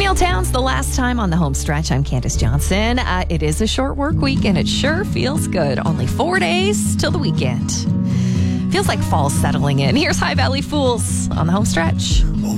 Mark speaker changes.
Speaker 1: Neil Towns, the last time on the home stretch. I'm Candace Johnson. It is a short work week, and it sure feels good. Only 4 days till the weekend. Feels like fall's settling in. Here's High Valley Fools on the home stretch.